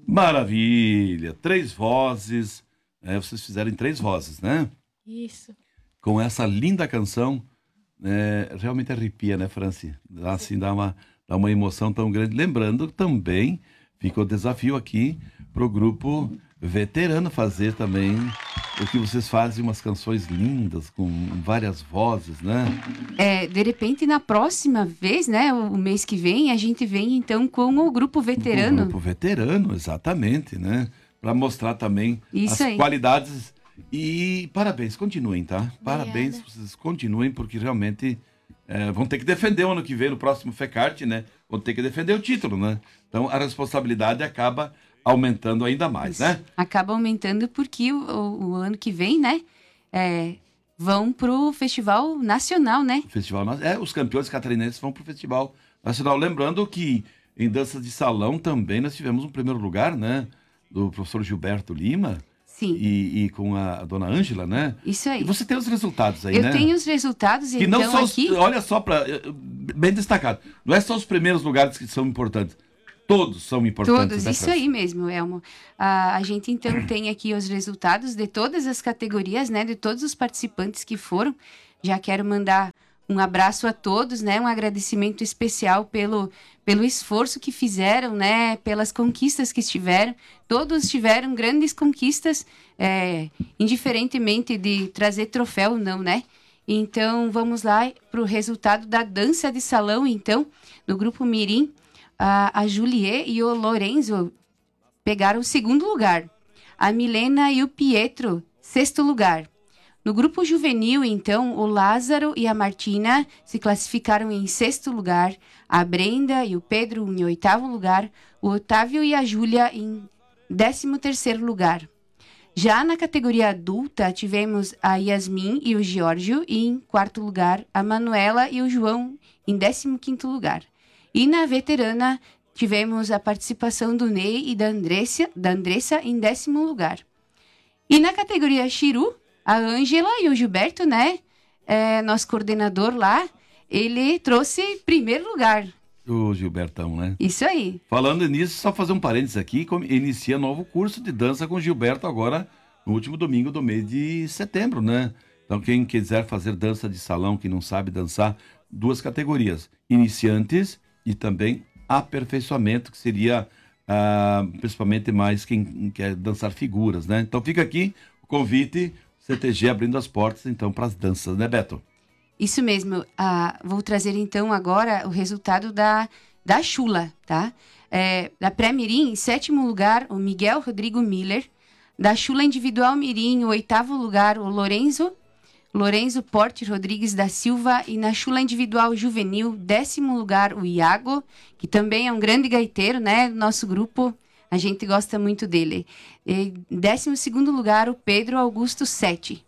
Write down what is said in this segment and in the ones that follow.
Maravilha! 3 vozes. Vocês fizeram em 3 vozes, né? Isso. Com essa linda canção. Realmente arrepia, né, Franci? Assim, dá uma emoção tão grande. Lembrando também, fica o desafio aqui pro grupo veterano fazer também o que vocês fazem, umas canções lindas, com várias vozes, né? De repente, na próxima vez, né, o mês que vem, a gente vem então com o grupo veterano. O grupo veterano, exatamente, né? Para mostrar também Isso as aí. qualidades. E parabéns, continuem, tá? Obrigada. Parabéns, vocês continuem, porque realmente vão ter que defender o ano que vem, no próximo FECART, né? Vão ter que defender o título, né? Então a responsabilidade acaba aumentando ainda mais, né? Acaba aumentando porque o ano que vem, né, vão pro Festival Nacional, né? Os campeões catarinenses vão para o Festival Nacional. Lembrando que em danças de salão também nós tivemos um primeiro lugar, né? Do professor Gilberto Lima. Sim. E com a dona Ângela, né? Isso aí. E você tem os resultados aí, Eu né? tenho os resultados, Que então não são aqui... olha só, bem destacado. Não é só os primeiros lugares que são importantes. Todos são importantes. Todos, né, isso França? aí mesmo, Elmo. A gente então tem aqui os resultados de todas as categorias, né? De todos os participantes que foram. Já quero mandar um abraço a todos, né? Um agradecimento especial pelo esforço que fizeram, né? Pelas conquistas que tiveram. Todos tiveram grandes conquistas, indiferentemente de trazer troféu ou não, né? Então, vamos lá para o resultado da dança de salão, então, do Grupo Mirim. A Juliet e o Lorenzo pegaram o 2º lugar. A Milena e o Pietro, 6º lugar. No grupo juvenil, então, o Lázaro e a Martina se classificaram em 6º lugar. A Brenda e o Pedro em 8º lugar. O Otávio e a Júlia em 13º lugar. Já na categoria adulta, tivemos a Yasmin e o Giorgio em 4º lugar. A Manuela e o João em 15º lugar. E na veterana, tivemos a participação do Ney e da Andressa em 10º lugar. E na categoria Chiru, a Ângela e o Gilberto, né? Nosso coordenador lá, ele trouxe 1º lugar. O Gilbertão, né? Isso aí. Falando nisso, só fazer um parênteses aqui, inicia novo curso de dança com o Gilberto agora, no último domingo do mês de setembro, né? Então, quem quiser fazer dança de salão, que não sabe dançar, 2 categorias, iniciantes e também aperfeiçoamento, que seria principalmente mais quem quer dançar figuras, né? Então fica aqui o convite, CTG abrindo as portas então para as danças, né, Beto? Isso mesmo. Vou trazer então agora o resultado da Chula, tá? Da Pré-Mirim, em 7º lugar, o Miguel Rodrigo Miller. Da Chula Individual Mirim, em 8º lugar, o Lorenzo Porte Rodrigues da Silva. E na Chula Individual Juvenil, 10º lugar, o Iago, que também é um grande gaiteiro, né? Nosso grupo, a gente gosta muito dele. E 12º lugar, o Pedro Augusto Sete.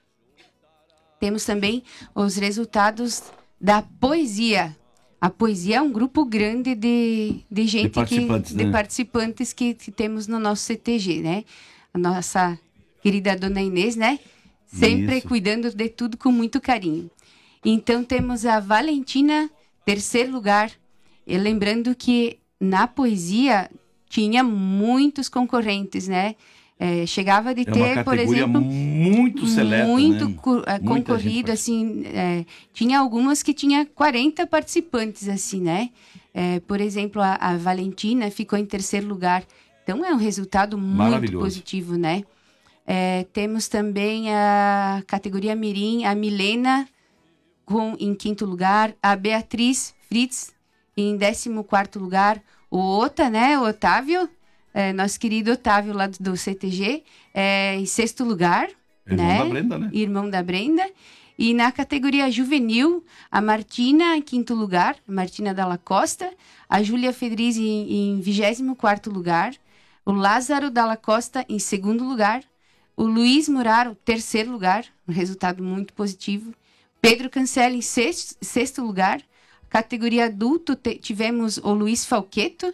Temos também os resultados da poesia. A poesia é um grupo grande de gente, de participantes que temos no nosso CTG, né? A nossa querida dona Inês, né? Sempre cuidando de tudo com muito carinho. Então, temos a Valentina, 3º lugar. E lembrando que na poesia tinha muitos concorrentes, né? Chegava de ter, por exemplo... muito seleta, muito né? Concorrido, assim... tinha algumas que tinha 40 participantes, assim, né? Por exemplo, a Valentina ficou em 3º lugar. Então, é um resultado muito positivo, né? Temos também a categoria Mirim, a Milena em 5º lugar, a Beatriz Fritz em 14º lugar, o Ota, né, o Otávio, nosso querido Otávio lá do CTG, em 6º lugar, irmão da Brenda, né? Irmão da Brenda. E na categoria juvenil, a Martina em 5º lugar, Martina Dalla Costa, a Júlia Fedriz em 24º lugar, o Lázaro Dalla Costa em 2º lugar, o Luiz Muraro, 3º lugar, um resultado muito positivo. Pedro Cancelli, em 6º lugar. Categoria adulto, tivemos o Luiz Falqueto,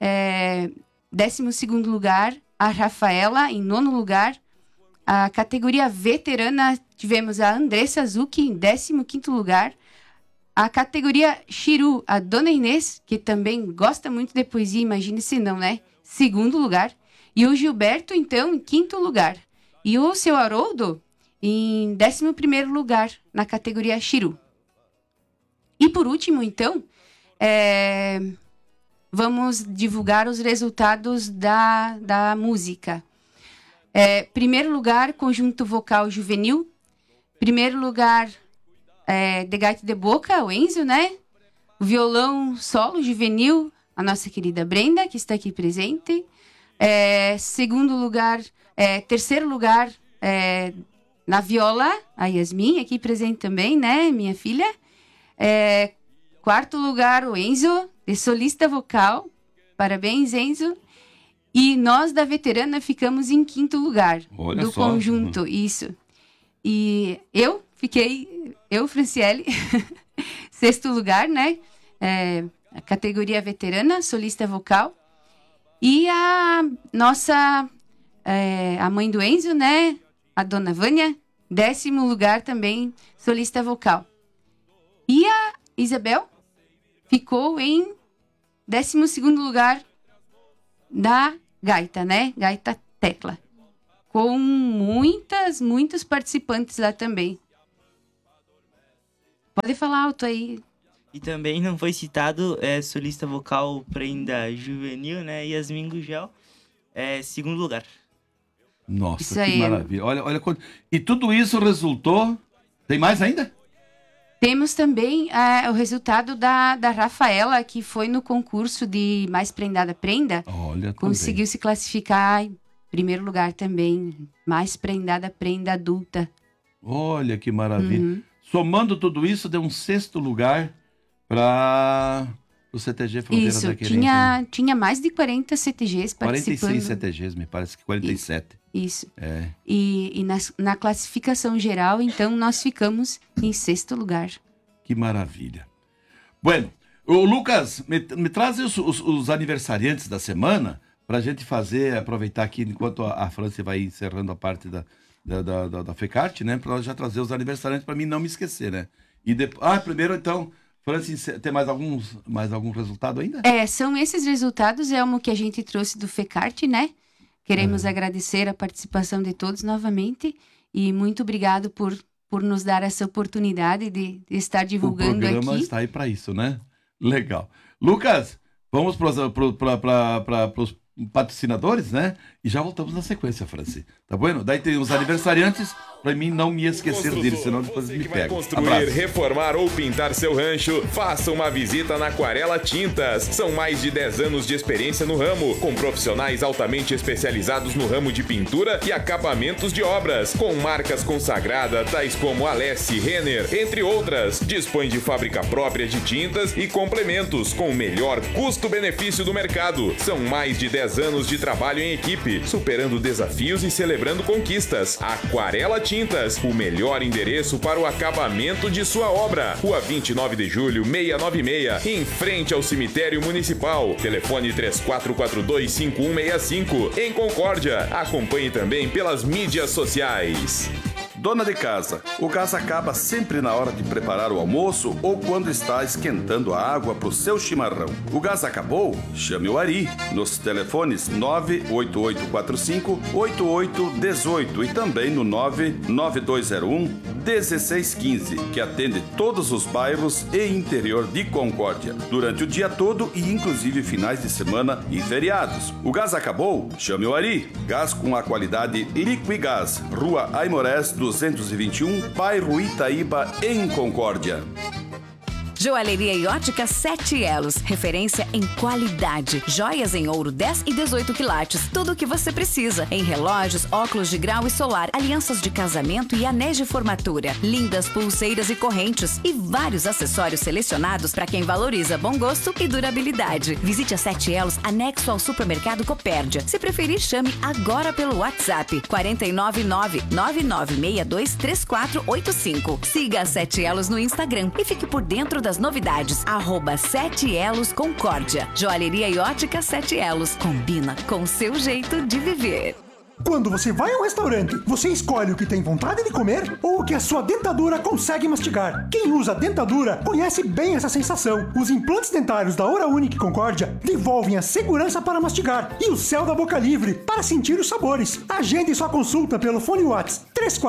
12º lugar. A Rafaela, em 9º lugar. A categoria veterana, tivemos a Andressa Zucchi, em 15º lugar. A categoria Chiru, a Dona Inês, que também gosta muito de poesia, imagine se não, né? 2º lugar. E o Gilberto, então, em 5º lugar. E o seu Haroldo, em 11º lugar, na categoria Chiru. E por último, então, vamos divulgar os resultados da música. Primeiro lugar, Conjunto Vocal Juvenil. Primeiro lugar, de Gaita de Boca, o Enzo, né? O violão solo juvenil, a nossa querida Brenda, que está aqui presente. Segundo lugar, terceiro lugar, na viola, a Yasmin, aqui presente também, né? Minha filha. Quarto lugar, o Enzo, de solista vocal. Parabéns, Enzo. E nós, da veterana, ficamos em 5º lugar. Olha do só. conjunto, isso. E eu, Franciele, 6º lugar, né? A categoria veterana, solista vocal. E a nossa, a mãe do Enzo, né? A dona Vânia, 10º lugar também, solista vocal. E a Isabel ficou em 12º lugar da gaita, né? Gaita tecla. Com muitos participantes lá também. Pode falar alto aí. E também não foi citado solista vocal Prenda Juvenil, né? Yasmin Gugel, 2º lugar. Nossa, Isso que aí. maravilha. Olha quanto... E tudo isso resultou... Tem mais ainda? Temos também o resultado da Rafaela, que foi no concurso de Mais Prendada Prenda. Olha, Conseguiu se classificar em primeiro lugar também. Mais Prendada Prenda adulta. Olha que maravilha. Uhum. Somando tudo isso, deu um 6º lugar para o CTG Fronteira Isso, da Querência. tinha mais de 40 CTGs participando. 46 CTGs, me parece que 47. Isso. É. E na classificação geral, então, nós ficamos em 6º lugar. Que maravilha. Bueno, o Lucas, me traz os aniversariantes da semana para a gente aproveitar aqui, enquanto a França vai encerrando a parte da FECART, né? Para já trazer os aniversariantes para mim não me esquecer, né? E primeiro, então, França, tem mais algum resultado ainda? São esses resultados, Elmo, que a gente trouxe do FECART, né? Queremos agradecer a participação de todos novamente e muito obrigado por nos dar essa oportunidade de estar divulgando aqui. O programa está aí para isso, né? Legal. Lucas, vamos para os patrocinadores, né? E já voltamos na sequência, Franci. Tá bom? Daí tem os aniversariantes, para mim não me esquecer deles, senão depois me pega. Construir, Abraço. reformar ou pintar seu rancho, faça uma visita na Aquarela Tintas. São mais de 10 anos de experiência no ramo, com profissionais altamente especializados no ramo de pintura e acabamentos de obras, com marcas consagradas tais como Alessi, Renner, entre outras. Dispõe de fábrica própria de tintas e complementos, com o melhor custo-benefício do mercado. São mais de 10 anos de trabalho em equipe, superando desafios e celebrando conquistas. Aquarela Tintas, o melhor endereço para o acabamento de sua obra. Rua 29 de Julho, 696, em frente ao cemitério municipal. Telefone 3442-5165, em Concórdia. Acompanhe também pelas mídias sociais. Dona de casa, o gás acaba sempre na hora de preparar o almoço ou quando está esquentando a água para o seu chimarrão. O gás acabou? Chame o Ari nos telefones 98845-8818 e também no 99201-1615, que atende todos os bairros e interior de Concórdia, durante o dia todo e inclusive finais de semana e feriados. O gás acabou? Chame o Ari. Gás com a qualidade Liquigás, Rua Aimorés 221, bairro Itaíba, em Concórdia. Joalheria e ótica 7 Elos, referência em qualidade. Joias em ouro 10 e 18 quilates, tudo o que você precisa. Em relógios, óculos de grau e solar, alianças de casamento e anéis de formatura. Lindas pulseiras e correntes e vários acessórios selecionados para quem valoriza bom gosto e durabilidade. Visite a 7 Elos, anexo ao supermercado Copérdia. Se preferir, chame agora pelo WhatsApp 499-9962-3485. Siga a 7 Elos no Instagram e fique por dentro das novidades. @7 Elos Concórdia. Joalheria e ótica 7 Elos. Combina com o seu jeito de viver. Quando você vai a um restaurante, você escolhe o que tem vontade de comer ou o que a sua dentadura consegue mastigar. Quem usa dentadura conhece bem essa sensação. Os implantes dentários da Oral Unique Concórdia devolvem a segurança para mastigar e o céu da boca livre para sentir os sabores. Agende sua consulta pelo fone WhatsApp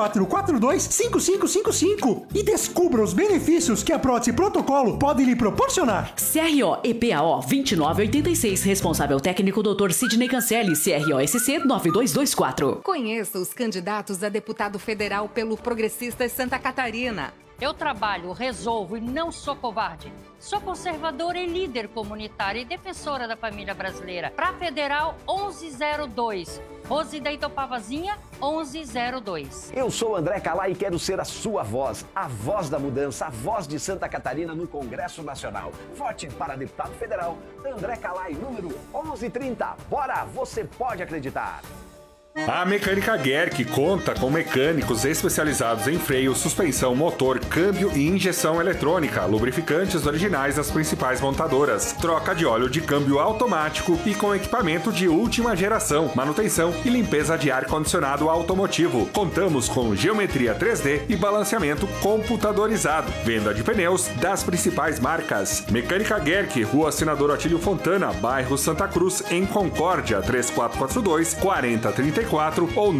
3442-5555 e descubra os benefícios que a prótese Protocolo pode lhe proporcionar. CRO EPAO 2986, responsável técnico Dr. Sidney Cancelli, CROSC 9224. Conheça os candidatos a deputado federal pelo Progressistas Santa Catarina. Eu trabalho, resolvo e não sou covarde. Sou conservadora e líder comunitária e defensora da família brasileira. Para Federal 1102. Rose da Itopavazinha 1102. Eu sou André Calai e quero ser a sua voz, a voz da mudança, a voz de Santa Catarina no Congresso Nacional. Vote para deputado federal André Calai, número 1130. Bora, você pode acreditar. A Mecânica Gerk conta com mecânicos especializados em freio, suspensão, motor, câmbio e injeção eletrônica, lubrificantes originais das principais montadoras, troca de óleo de câmbio automático e com equipamento de última geração, manutenção e limpeza de ar-condicionado automotivo. Contamos com geometria 3D e balanceamento computadorizado. Venda de pneus das principais marcas. Mecânica Gerk, Rua Senador Atílio Fontana, bairro Santa Cruz, em Concórdia, 3442-4034 ou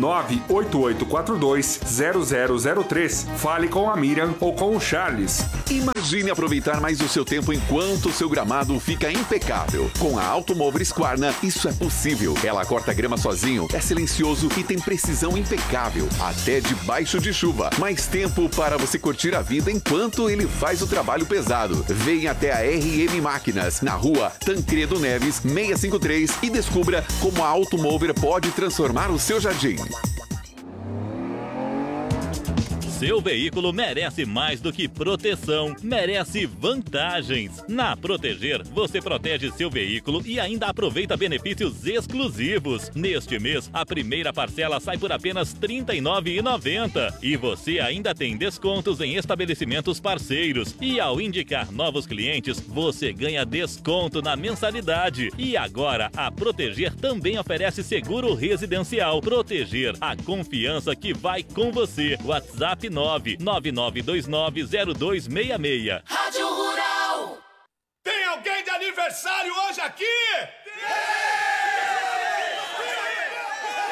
98842-0003. Fale com a Miriam ou com o Charles. Imagine aproveitar mais o seu tempo enquanto o seu gramado fica impecável. Com a Automóveis Squarna, isso é possível. Ela corta grama sozinho, é silencioso e tem precisão impecável, até debaixo de chuva. Mais tempo para você curtir a vida enquanto ele faz o trabalho pesado. Venha até a RM Máquinas, na rua Tancredo Neves, 653 e descubra como a Automover pode transformar o seu jardim. Seu veículo merece mais do que proteção, merece vantagens. Na Proteger, você protege seu veículo e ainda aproveita benefícios exclusivos. Neste mês, a primeira parcela sai por apenas R$ 39,90. E você ainda tem descontos em estabelecimentos parceiros. E ao indicar novos clientes, você ganha desconto na mensalidade. E agora, a Proteger também oferece seguro residencial. Proteger, a confiança que vai com você. WhatsApp 999290266. Rádio Rural. Tem alguém de aniversário hoje aqui?